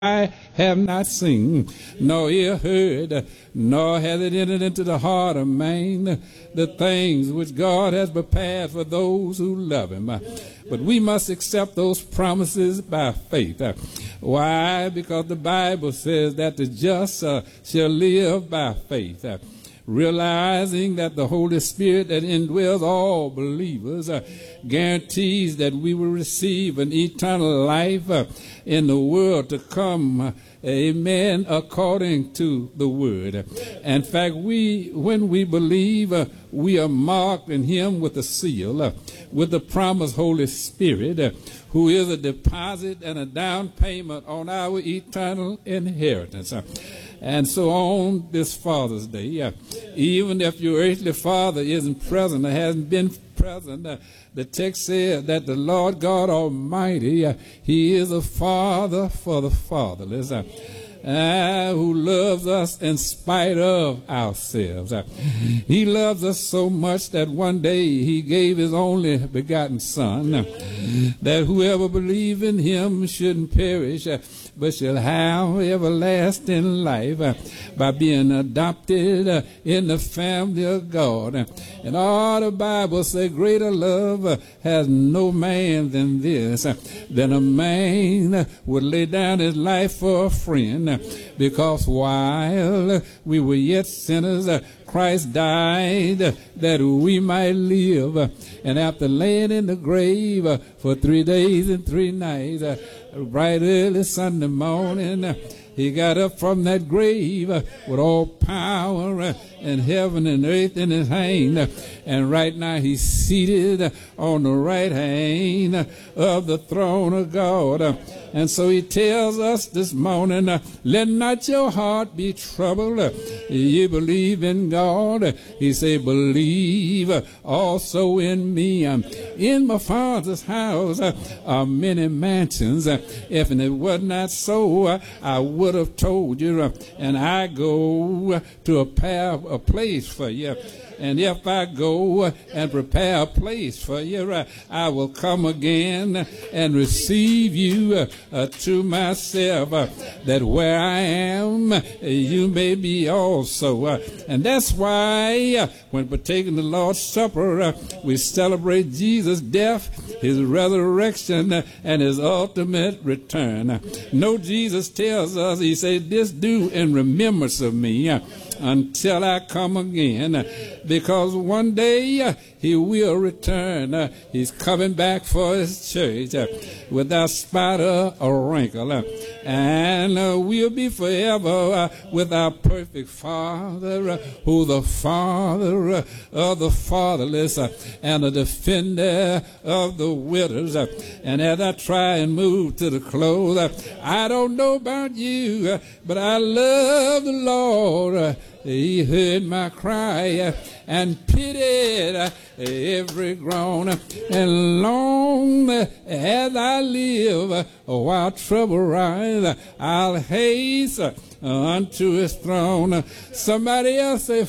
I have not seen, nor ear heard, nor hath it entered into the heart of man, the things which God has prepared for those who love him. But we must accept those promises by faith. Why? Because the Bible says that the just shall live by faith. Realizing that the Holy Spirit that indwells all believers guarantees that we will receive an eternal life in the world to come, amen, according to the Word. In fact, when we believe, we are marked in Him with a seal, with the promised Holy Spirit, who is a deposit and a down payment on our eternal inheritance. And so on this Father's Day, even if your earthly father isn't present or hasn't been present, the text says that the Lord God Almighty, He is a father for the fatherless, who loves us in spite of ourselves. He loves us so much that one day He gave His only begotten Son, that whoever believes in Him shouldn't perish, but shall have everlasting life by being adopted in the family of God. And all the Bible says, greater love has no man than this, than a man would lay down his life for a friend. Because while we were yet sinners, Christ died that we might live. And after laying in the grave for 3 days and 3 nights, bright early Sunday morning, He got up from that grave with all power in heaven and earth in His hand. And right now He's seated on the right hand of the throne of God. And so He tells us this morning, let not your heart be troubled. You believe in God. He said, believe also in me. In my Father's house are many mansions. If it was not so, I would have told you. And I go to prepare a place for you. And if I go and prepare a place for you, I will come again and receive you to myself, that where I am, you may be also. And that's why when partaking the Lord's Supper, we celebrate Jesus' death, His resurrection, and His ultimate return. No, Jesus tells us, He said, this do in remembrance of me until I come again, because one day He will return. He's coming back for His church without spot or wrinkle, and we'll be forever with our perfect Father, who's the Father of the fatherless and a defender of the widows. And as I try and move to the close, I don't know about you, but I love the Lord. He heard my cry and pitied every groan. And long as I live, while trouble rise, I'll haste unto His throne. Somebody else say,